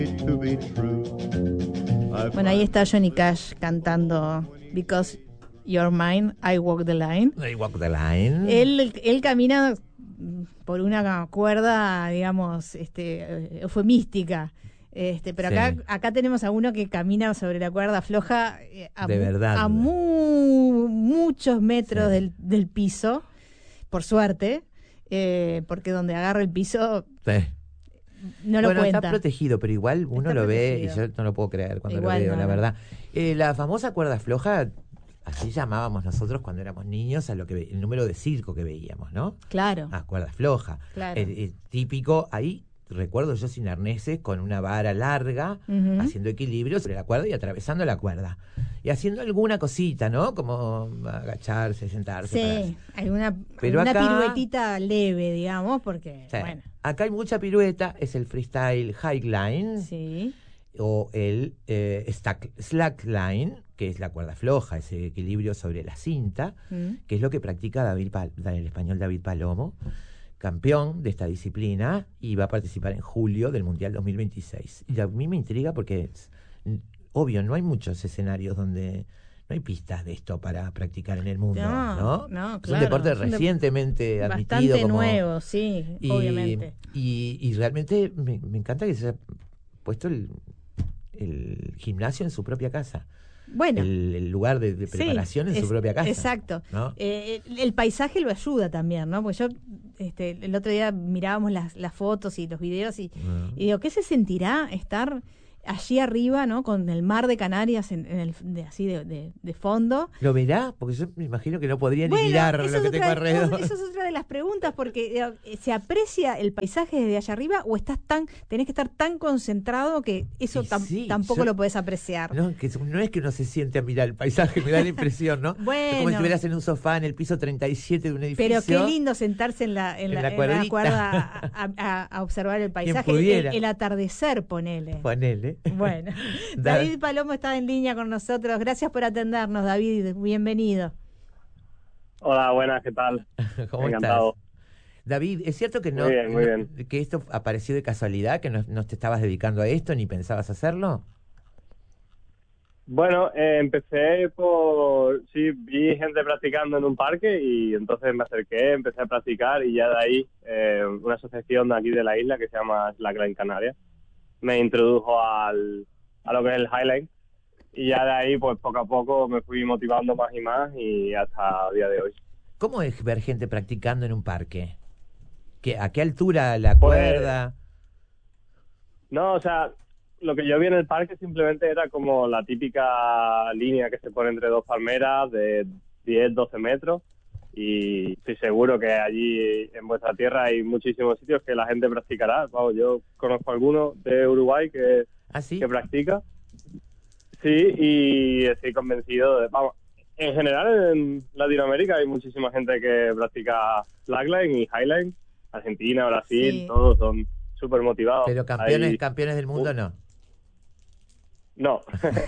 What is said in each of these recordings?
Bueno, ahí está Johnny Cash cantando Because You're Mine, I Walk the Line. I Walk the Line. Él camina por una cuerda, digamos, eufemística. Pero Sí. acá tenemos a uno que camina sobre la cuerda floja De verdad. a muchos metros Sí. del piso, por suerte, porque donde agarra el piso Sí. no lo Bueno, cuenta. está protegido, pero igual uno Está lo ve y protegido. yo no lo puedo creer cuando Igual lo veo, no, la no. verdad. La famosa cuerda floja, así llamábamos nosotros cuando éramos niños a el número de circo que veíamos, ¿no? Claro. A cuerda floja. Claro. Típico, ahí recuerdo yo sin arneses, con una vara larga, Ujú. haciendo equilibrio sobre la cuerda y atravesando la cuerda. Y haciendo alguna cosita, ¿no? Como agacharse, sentarse. Sí, Pero alguna acá- piruetita leve, digamos, porque, Sí. bueno, Acá hay mucha pirueta, es el freestyle highline sí. o el slackline, que es la cuerda floja, ese equilibrio sobre la cinta, que es lo que practica el español David Palomo, campeón de esta disciplina, y va a participar en julio del Mundial 2026. Y a mí me intriga porque obvio, no hay muchos escenarios donde no hay pistas de esto para practicar en el mundo, ¿no? No, Es claro. un deporte Es un recientemente admitido bastante como nuevo, sí, obviamente. y realmente me encanta que se haya puesto el gimnasio en su propia casa. Bueno, El lugar de sí, preparación en su propia casa. Exacto. ¿no? El paisaje lo ayuda también, ¿no? Porque yo el otro día mirábamos las fotos y los videos y digo, ¿qué se sentirá estar allí arriba, ¿no? Con el mar de Canarias así de fondo? ¿Lo verá? Porque yo me imagino que no podría ni Bueno, mirar eso lo es que tengo alrededor. Esa es otra de las preguntas, porque ¿se aprecia el paisaje desde allá arriba o tenés que estar tan concentrado que eso Y sí, tampoco yo- lo podés apreciar? No, no es que uno se siente a mirar el paisaje, me da la impresión, ¿no? Bueno. Es como si estuvieras en un sofá en el piso 37 de un edificio. Pero qué lindo sentarse en la cuerdita. cuerda a observar el paisaje, pudiera. el atardecer, ponele. Ponele. Bueno, Da- David Palomo está en línea con nosotros. Gracias por atendernos, David. Bienvenido. Hola, buenas, ¿qué tal? ¿Cómo Encantado. estás? David, ¿es cierto que Muy bien, muy bien. que esto apareció de casualidad, que no te estabas dedicando a esto ni pensabas hacerlo? Bueno, sí, vi gente practicando en un parque y entonces me acerqué, empecé a practicar y ya de ahí una asociación de aquí de la isla que se llama Slackline Canarias me introdujo a lo que es el Highline y ya de ahí pues poco a poco me fui motivando más y más y hasta el día de hoy. ¿Cómo es ver gente practicando en un parque? ¿A qué altura la Pues- cuerda? No, o sea, lo que yo vi en el parque simplemente era como la típica línea que se pone entre dos palmeras de 10, 12 metros y estoy seguro que allí en vuestra tierra hay muchísimos sitios que la gente practicará. Vamos, yo conozco algunos de Uruguay que ¿Ah, sí? practica. Sí, y estoy convencido vamos, en general en Latinoamérica hay muchísima gente que practica slackline y highline. Argentina, Brasil, Sí. todos son súper motivados. Pero campeones del mundo no. No.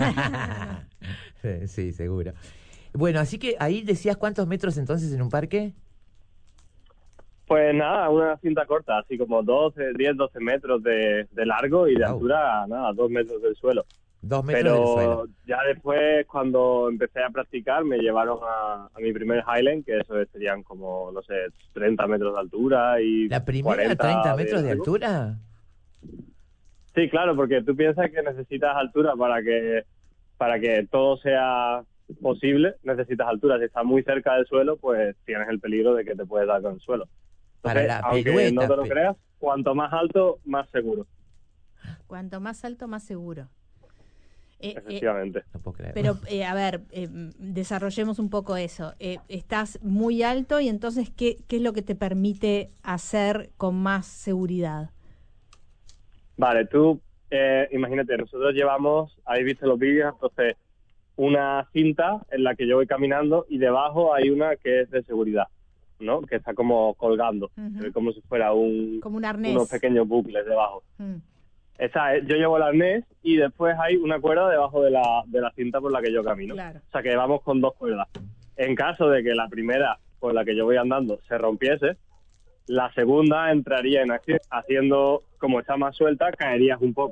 Sí, seguro. Bueno, así que ahí decías cuántos metros entonces en un parque. Pues nada, una cinta corta, así como 10, 12 metros de largo y de Wow. altura, nada, 2 metros del suelo. 2 metros del Pero suelo. ya después, cuando empecé a practicar, me llevaron a mi primer Highland, que eso serían como, no sé, 30 metros de altura y ¿La primera 40 30 metros de largo. altura? Sí, claro, porque tú piensas que necesitas altura para que todo sea posible, necesitas altura. Si estás muy cerca del suelo, pues tienes el peligro de que te puedes dar con el suelo. Para Entonces, la aunque pirueta, no te lo creas, cuanto más alto, más seguro. Cuanto más alto, más seguro. Efectivamente. No puedo creer. Pero, a ver, desarrollemos un poco eso. Estás muy alto y entonces, ¿qué es lo que te permite hacer con más seguridad? Vale, tú imagínate, nosotros llevamos, habéis visto los vídeos, entonces una cinta en la que yo voy caminando y debajo hay una que es de seguridad, ¿no? Que está como colgando, como si fuera como un arnés. unos pequeños bucles debajo. Mm. Yo llevo el arnés y después hay una cuerda debajo de la cinta por la que yo camino. Claro. O sea que vamos con 2 cuerdas. En caso de que la primera por la que yo voy andando se rompiese, la segunda entraría en acción, haciendo, como está más suelta, caerías un poco.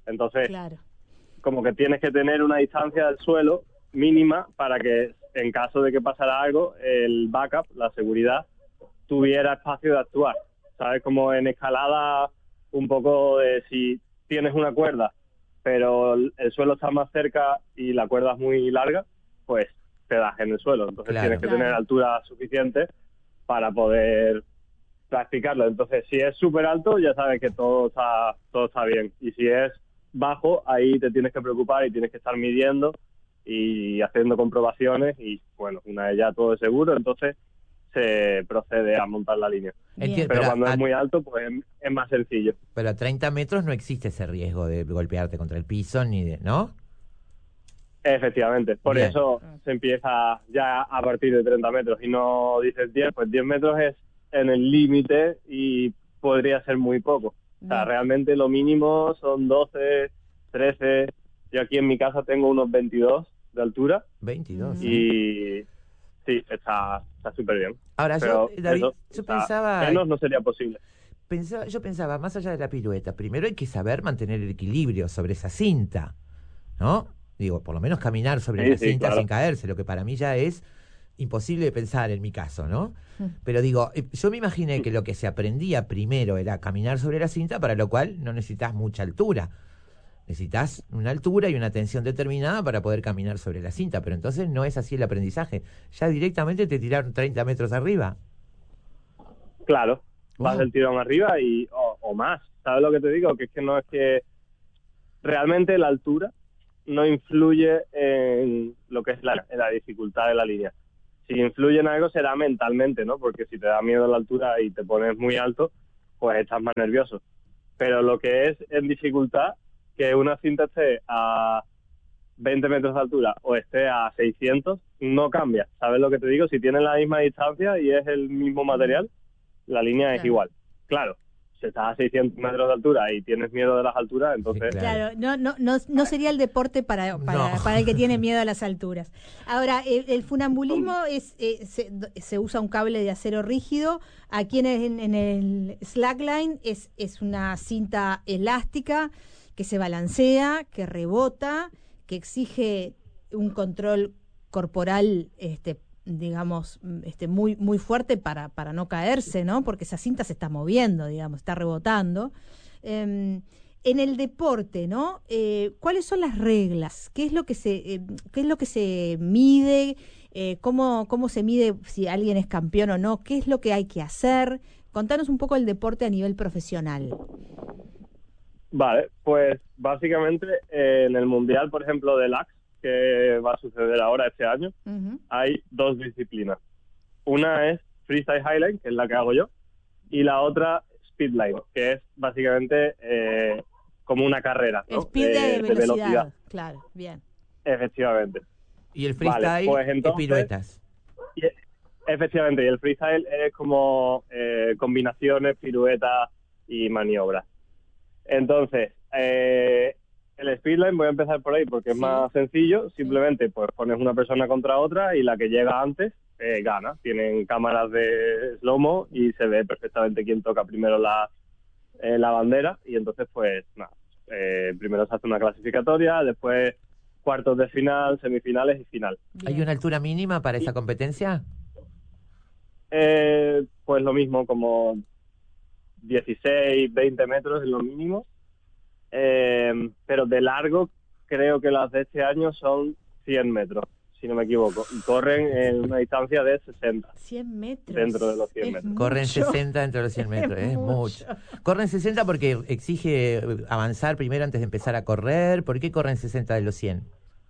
Entonces, Claro. como que tienes que tener una distancia del suelo mínima para que en caso de que pasara algo, el backup, la seguridad, tuviera espacio de actuar. ¿Sabes? Como en escalada, un poco de si tienes una cuerda, pero el suelo está más cerca y la cuerda es muy larga, pues te das en el suelo. Entonces Claro. tienes que tener altura suficiente para poder practicarlo. Entonces, si es súper alto, ya sabes que todo está bien. Y si es bajo, ahí te tienes que preocupar y tienes que estar midiendo y haciendo comprobaciones. Y bueno, una vez ya todo es seguro, entonces se procede a montar la línea. Entiendo, Pero cuando es muy alto, pues es más sencillo. Pero a 30 metros no existe ese riesgo de golpearte contra el piso, ni de, ¿no? Efectivamente, por Bien. eso se empieza ya a partir de 30 metros y no dices 10, pues 10 metros es en el límite y podría ser muy poco. O sea, Bien. realmente lo mínimo son 12, 13. Yo aquí en mi casa tengo unos 22 de altura 22. y sí, está súper bien. Ahora, Pero yo, David, eso, yo o sea, pensaba, menos no sería posible. yo pensaba, más allá de la pirueta, primero hay que saber mantener el equilibrio sobre esa cinta, ¿no? Digo, por lo menos caminar sobre Sí, la sí, cinta claro. sin caerse, lo que para mí ya es imposible de pensar en mi caso, ¿no? Pero digo, yo me imaginé que lo que se aprendía primero era caminar sobre la cinta, para lo cual no necesitas mucha altura. Necesitas una altura y una tensión determinada para poder caminar sobre la cinta, pero entonces no es así el aprendizaje. Ya directamente te tiraron 30 metros arriba. Claro, vas Wow. del tirón arriba o más. ¿Sabes lo que te digo? Que es que no es que realmente la altura no influye en lo que es en la dificultad de la línea. Si influye en algo será mentalmente, ¿no? Porque si te da miedo la altura y te pones muy alto, pues estás más nervioso. Pero lo que es en dificultad, que una cinta esté a 20 metros de altura o esté a 600, no cambia. ¿Sabes lo que te digo? Si tienes la misma distancia y es el mismo material, la línea es Claro. igual. Claro, si estás a 600 metros de altura y tienes miedo de las alturas, entonces... Sí, Claro, no sería el deporte para el que tiene miedo a las alturas. Ahora, el funambulismo se usa un cable de acero rígido. Aquí en el slackline es una cinta elástica que se balancea, que rebota, que exige un control corporal digamos, muy, muy fuerte para no caerse, ¿no? Porque esa cinta se está moviendo, digamos, está rebotando. En el deporte, ¿no? ¿Cuáles son las reglas? ¿Qué es lo que se mide? ¿Cómo se mide si alguien es campeón o no? ¿Qué es lo que hay que hacer? Contanos un poco el deporte a nivel profesional. Vale, pues básicamente en el Mundial, por ejemplo, de LAX, que va a suceder ahora este año, hay dos disciplinas. Una es Freestyle Highline, que es la que hago yo, y la otra Speedline, que es básicamente como una carrera, ¿no? Speed de velocidad. Claro, bien. Efectivamente. Y el freestyle Vale, pues entonces, es piruetas. Efectivamente, y el freestyle es como combinaciones, piruetas y maniobras. Entonces, el speedline, voy a empezar por ahí porque es más sencillo. Simplemente pues pones una persona contra otra y la que llega antes gana. Tienen cámaras de slow-mo y se ve perfectamente quién toca primero la bandera. Y entonces pues nada, primero se hace una clasificatoria, después cuartos de final, semifinales y final. Bien. ¿Hay una altura mínima para esa competencia? Pues lo mismo, como 16, 20 metros es lo mínimo. Pero de largo creo que las de este año son 100 metros, si no me equivoco, y corren en una distancia de 60 100 metros dentro de los 100 metros. Corren mucho. 60 dentro de los 100 metros, es mucho. mucho. Corren 60 porque exige avanzar primero antes de empezar a correr. ¿Por qué corren 60 de los 100?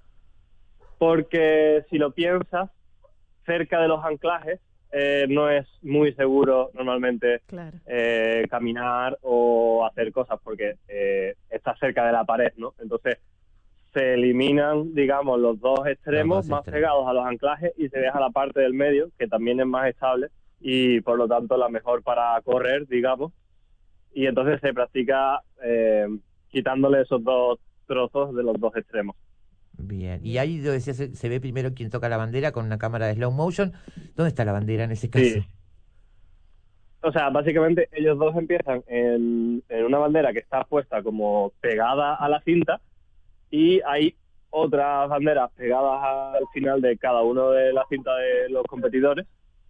Porque si lo piensas, cerca de los anclajes no es muy seguro normalmente Claro. caminar o hacer cosas porque estás cerca de la pared, ¿no? Entonces se eliminan, digamos, los dos extremos más pegados a los anclajes y se deja la parte del medio, que también es más estable y por lo tanto la mejor para correr, digamos. Y entonces se practica quitándole esos dos trozos de los dos extremos. Bien, y ahí se ve primero quién toca la bandera con una cámara de slow motion. ¿Dónde está la bandera en ese caso? Sí. o sea, básicamente ellos dos empiezan en una bandera que está puesta como pegada a la cinta y hay otras banderas pegadas al final de cada uno de las cintas de los competidores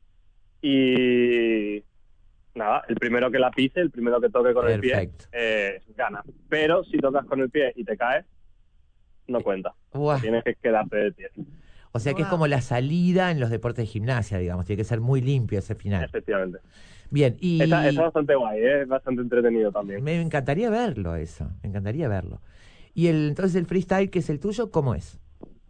y nada, el primero que la pise, el primero que toque con el pie, gana. Pero si tocas con el pie y te caes, no cuenta. Tienes que quedarte de pie. O sea que es como la salida en los deportes de gimnasia, digamos. Tiene que ser muy limpio ese final. Efectivamente. Bien, y... Está bastante guay, es bastante entretenido también. Me encantaría verlo eso, me encantaría verlo. Y entonces el freestyle, que es el tuyo, ¿cómo es?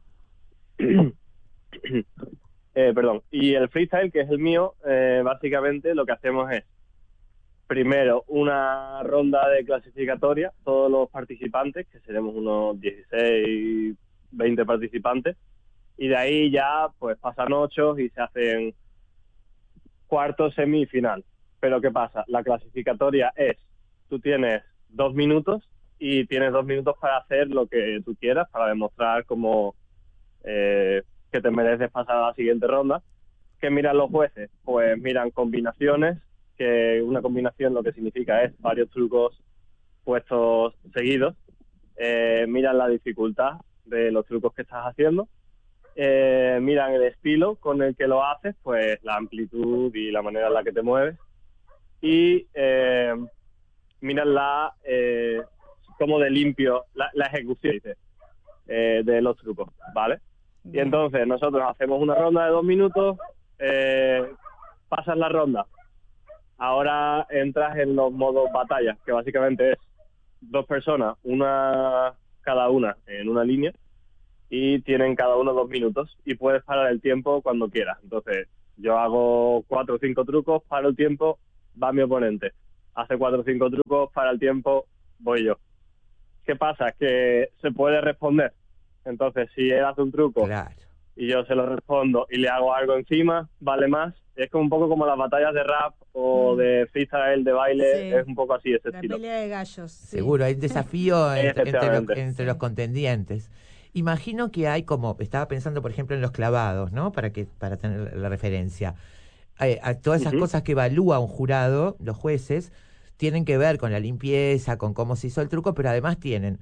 Perdón. Y el freestyle, que es el mío, básicamente lo que hacemos es, primero, una ronda de clasificatoria, todos los participantes, que seremos unos 16, 20 participantes, y de ahí ya pues pasan 8 y se hacen cuartos, semifinal. Pero ¿qué pasa? La clasificatoria es, tú tienes 2 minutos y tienes 2 minutos para hacer lo que tú quieras, para demostrar cómo que te mereces pasar a la siguiente ronda. ¿Qué miran los jueces? Pues miran combinaciones, que una combinación lo que significa es varios trucos puestos seguidos. Miran la dificultad de los trucos que estás haciendo. Miran el estilo con el que lo haces, pues la amplitud y la manera en la que te mueves. Y miran cómo de limpio la ejecución de los trucos, ¿vale? Y entonces nosotros hacemos una ronda de 2 minutos, pasas la ronda. Ahora entras en los modos batalla, que básicamente es 2 personas, cada una en una línea, y tienen cada uno 2 minutos, y puedes parar el tiempo cuando quieras. Entonces, yo hago 4 o 5 trucos, paro el tiempo, va mi oponente. Hace 4 o 5 trucos, para el tiempo, voy yo. ¿Qué pasa? Que se puede responder. Entonces, si él hace un truco y yo se lo respondo y le hago algo encima, vale más. Es como un poco como las batallas de rap o de freestyle, de baile, es un poco así ese estilo. La pelea de gallos. Sí. Seguro, hay desafío entre los contendientes. Imagino que hay estaba pensando por ejemplo en los clavados, ¿no? Para tener la referencia. A todas esas cosas que evalúa un jurado, los jueces, tienen que ver con la limpieza, con cómo se hizo el truco, pero además tienen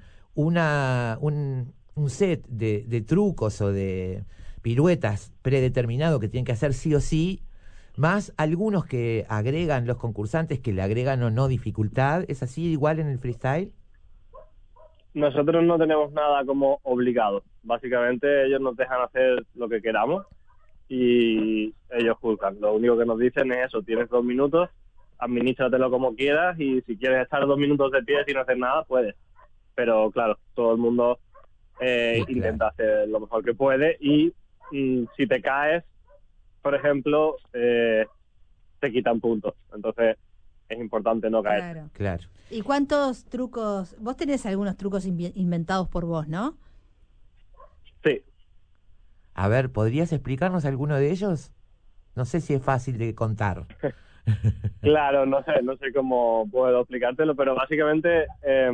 un set de trucos o de piruetas predeterminado que tienen que hacer sí o sí, más algunos que agregan los concursantes, que le agregan o no dificultad. ¿Es así igual en el freestyle? Nosotros no tenemos nada como obligado. Básicamente ellos nos dejan hacer lo que queramos y ellos juzgan. Lo único que nos dicen es eso: tienes 2 minutos, administratelo como quieras, y si quieres estar 2 minutos de pie sin hacer nada, puedes. Pero claro, todo el mundo intenta hacer lo mejor que puede, y si te caes, por ejemplo, te quitan puntos. Entonces es importante no caer. Claro. ¿Y cuántos trucos? Vos tenés algunos trucos inventados por vos, ¿no? Sí. A ver, ¿podrías explicarnos alguno de ellos? No sé si es fácil de contar. Claro, no sé cómo puedo explicártelo, pero básicamente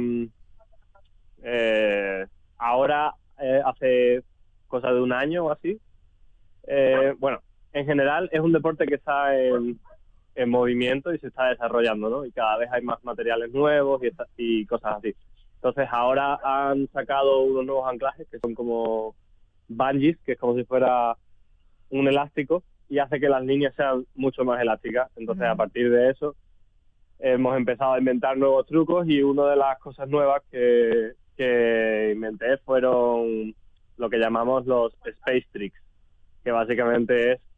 ahora, hace cosa de 1 año o así, bueno, en general es un deporte que está en movimiento y se está desarrollando, ¿no? Y cada vez hay más materiales nuevos y cosas así. Entonces ahora han sacado unos nuevos anclajes que son como bungees, que es como si fuera un elástico, y hace que las líneas sean mucho más elásticas. Entonces a partir de eso hemos empezado a inventar nuevos trucos, y una de las cosas nuevas que inventé fueron lo que llamamos los space tricks, que básicamente es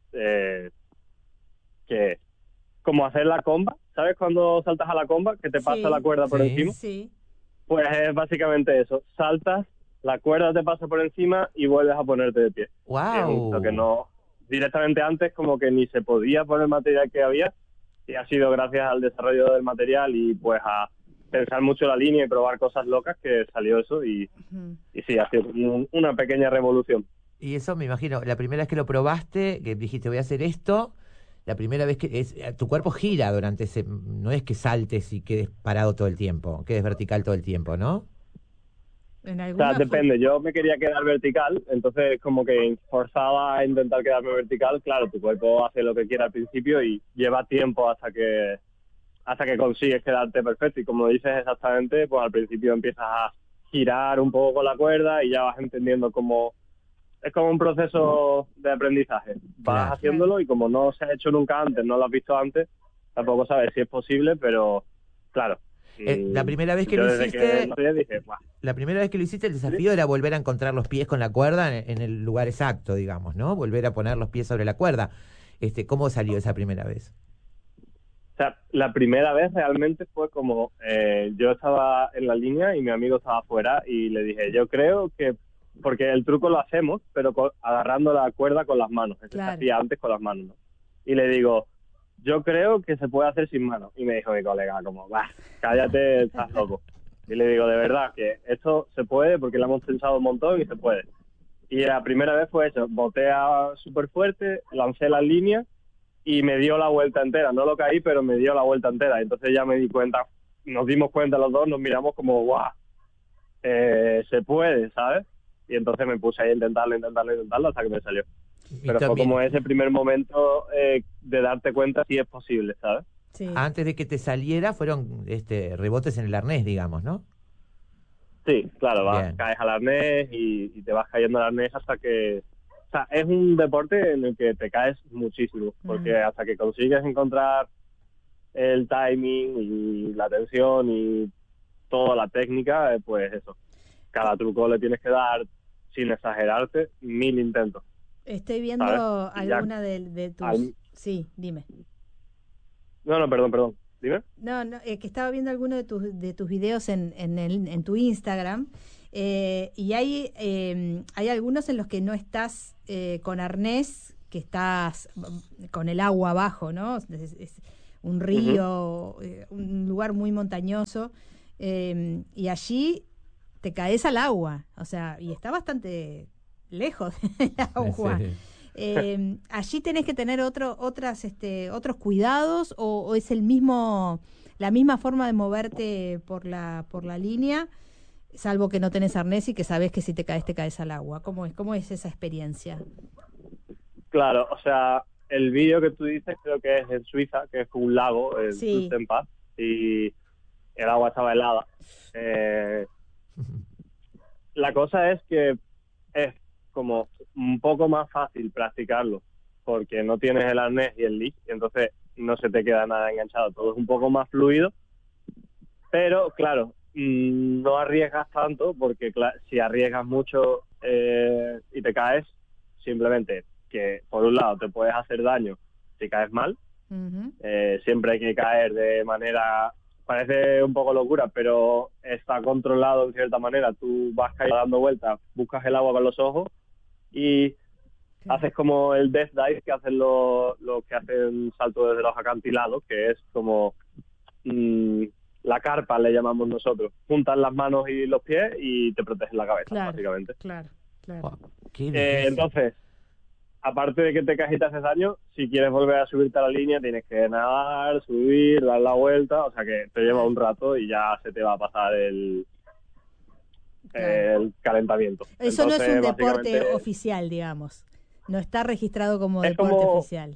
que como hacer la comba. ¿Sabes cuando saltas a la comba, que te pasa la cuerda por encima? Sí. Pues es básicamente eso. Saltas, la cuerda te pasa por encima y vuelves a ponerte de pie. ¡Wow! Lo que no, directamente antes como que ni se podía poner el material que había, y ha sido gracias al desarrollo del material y pues a pensar mucho la línea y probar cosas locas que salió eso, y sí, ha sido una pequeña revolución. Y eso me imagino, la primera vez que lo probaste, que dijiste voy a hacer esto, la primera vez que tu cuerpo gira durante no es que saltes y quedes parado todo el tiempo, quedes vertical todo el tiempo, ¿no? En O sea, alguna depende. Yo me quería quedar vertical, entonces como que forzaba a intentar quedarme vertical. Claro, tu cuerpo hace lo que quiera al principio y lleva tiempo hasta que consigues quedarte perfecto. Y como dices exactamente, pues al principio empiezas a girar un poco con la cuerda y ya vas entendiendo cómo... Es como un proceso de aprendizaje. Vas Claro. haciéndolo y como no se ha hecho nunca antes, no lo has visto antes, tampoco sabes si es posible, pero claro. La primera vez que Yo lo desde que hiciste, lo vi dije, ¡buah! la primera vez que lo hiciste, el desafío era volver a encontrar los pies con la cuerda en el lugar exacto, digamos, ¿no? Volver a poner los pies sobre la cuerda. ¿Cómo salió esa primera vez? O sea, la primera vez realmente fue como yo estaba en la línea y mi amigo estaba afuera y le dije, yo creo que, porque el truco lo hacemos, pero agarrando la cuerda con las manos, eso Claro. se hacía antes con las manos, ¿no? Y le digo, yo creo que se puede hacer sin manos. Y me dijo mi colega, como, va, cállate, estás loco. Y le digo, de verdad, que esto se puede porque lo hemos pensado un montón y se puede. Y la primera vez fue eso, boté súper fuerte, lancé las líneas y me dio la vuelta entera. No lo caí, pero me dio la vuelta entera. Entonces ya me di cuenta, nos dimos cuenta los dos, nos miramos como, guau, se puede, ¿sabes? Y entonces me puse ahí a intentarlo hasta que me salió. Y Pero fue también, como ese primer momento de darte cuenta si es posible, ¿sabes? Sí. antes de que te saliera, fueron rebotes en el arnés, digamos, ¿no? Sí, claro, Bien. caes al arnés y te vas cayendo al arnés hasta que... O sea, es un deporte en el que te caes muchísimo, porque hasta que consigues encontrar el timing y la tensión y toda la técnica, pues eso. Cada truco le tienes que dar, sin exagerarte, 1000 intentos. Estoy viendo ¿Sabes? Y ya alguna de tus... al- Sí, dime. No, perdón. Dime. No, que estaba viendo alguno de tus videos en tu Instagram y hay algunos en los que no estás con arnés, que estás con el agua abajo, ¿no? Es un río, un lugar muy montañoso y allí te caes al agua, o sea, y está bastante lejos del agua. Sí. Allí tenés que tener otros cuidados o es la misma forma de moverte por la línea, salvo que no tenés arnés y que sabés que si te caes al agua. ¿Cómo es esa experiencia? Claro, o sea, el vídeo que tú dices creo que es en Suiza, que es como un lago, el Sí. Sultenpass, y el agua estaba helada. La cosa es que es como un poco más fácil practicarlo porque no tienes el arnés y el leash y entonces no se te queda nada enganchado, todo es un poco más fluido, pero claro, no arriesgas tanto porque si arriesgas mucho y te caes, simplemente que por un lado te puedes hacer daño si caes mal. Siempre hay que caer de manera... Parece un poco locura, pero está controlado en cierta manera. Tú vas cayendo dando vueltas, buscas el agua con los ojos y haces como el death dive que hacen los que hacen salto desde los acantilados, que es como la carpa, le llamamos nosotros. Juntas las manos y los pies y te protegen la cabeza, básicamente. Claro. Wow, qué difícil. Entonces, aparte de que te caes y te haces daño, si quieres volver a subirte a la línea, tienes que nadar, subir, dar la vuelta, o sea que te lleva un rato y ya se te va a pasar el calentamiento. Eso no es un deporte básicamente, oficial, digamos. No está registrado como es deporte como... oficial.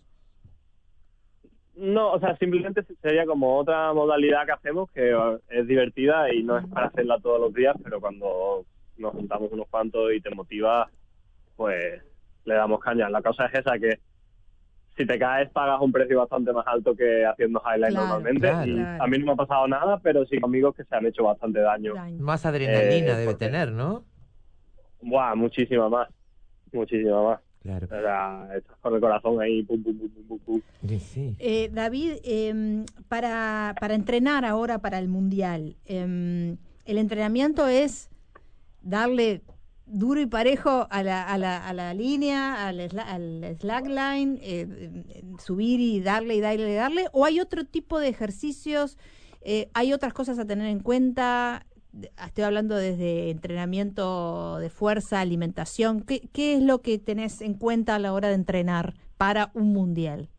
No, o sea, simplemente sería como otra modalidad que hacemos que es divertida y no es para hacerla todos los días, pero cuando nos juntamos unos cuantos y te motiva, pues le damos caña. La cosa es esa, que si te caes pagas un precio bastante más alto que haciendo highlight normalmente. claro. Y a mí no me ha pasado nada, pero sí amigos que se han hecho bastante daño. Más adrenalina debe porque- tener, ¿no? Buah, muchísima más. Claro. O sea, estás con el corazón ahí, pum, pum, pum, pum, pum, pum. Sí. David, para entrenar ahora para el Mundial, el entrenamiento es darle duro y parejo a la línea, al slackline, subir y darle, o hay otro tipo de ejercicios, hay otras cosas a tener en cuenta. Estoy hablando desde entrenamiento de fuerza, alimentación. ¿Qué es lo que tenés en cuenta a la hora de entrenar para un mundial?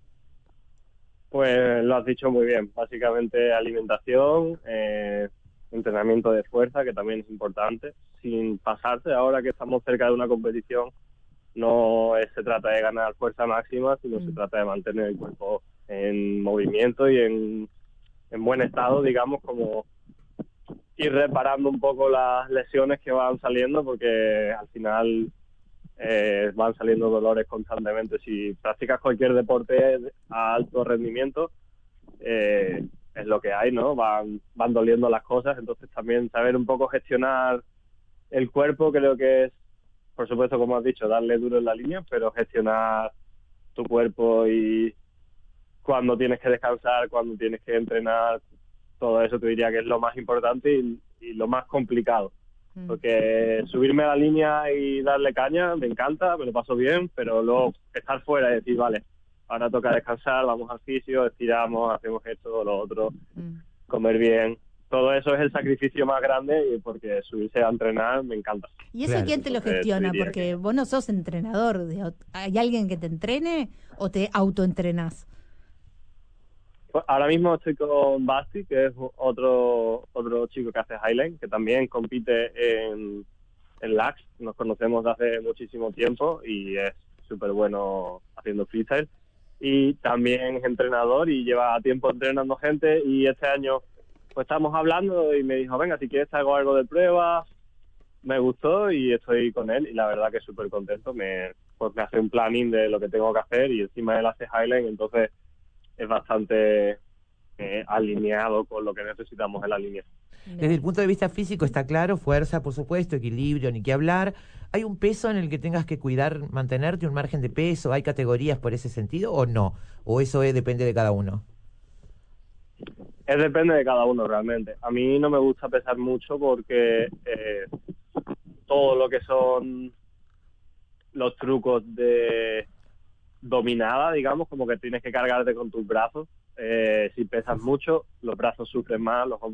Pues lo has dicho muy bien. Básicamente alimentación, entrenamiento de fuerza, que también es importante, sin pasarse. Ahora que estamos cerca de una competición, no se trata de ganar fuerza máxima, sino se trata de mantener el cuerpo en movimiento y en buen estado, digamos, como ir reparando un poco las lesiones que van saliendo, porque al final van saliendo dolores constantemente. Si practicas cualquier deporte a alto rendimiento, es lo que hay, ¿no? Van doliendo las cosas, entonces también saber un poco gestionar el cuerpo creo que es, por supuesto, como has dicho, darle duro en la línea, pero gestionar tu cuerpo y cuando tienes que descansar, cuando tienes que entrenar, todo eso te diría que es lo más importante y lo más complicado. Porque subirme a la línea y darle caña me encanta, me lo paso bien, pero luego estar fuera y decir, vale, ahora toca descansar, vamos al fisio, estiramos, hacemos esto o lo otro, comer bien. Todo eso es el sacrificio más grande, porque subirse a entrenar me encanta. ¿Y eso quién te lo gestiona? Porque vos no sos entrenador. ¿Hay alguien que te entrene o te autoentrenás? Pues ahora mismo estoy con Basti, que es otro chico que hace Highline, que también compite en LAX. Nos conocemos de hace muchísimo tiempo y es súper bueno haciendo freestyle. Y también es entrenador y lleva tiempo entrenando gente, y este año pues estamos hablando y me dijo, venga, si quieres te hago algo de pruebas. Me gustó y estoy con él, y la verdad que súper contento. Pues me hace un planning de lo que tengo que hacer, y encima él hace Highline, entonces es bastante alineado con lo que necesitamos en la línea. Desde el punto de vista físico está claro, fuerza, por supuesto, equilibrio, ni qué hablar. ¿Hay un peso en el que tengas que cuidar, mantenerte, un margen de peso? ¿Hay categorías por ese sentido o no? ¿O eso depende de cada uno? Depende de cada uno realmente. A mí no me gusta pesar mucho porque todo lo que son los trucos de dominada, digamos, como que tienes que cargarte con tus brazos. Si pesas mucho, los brazos sufren más, los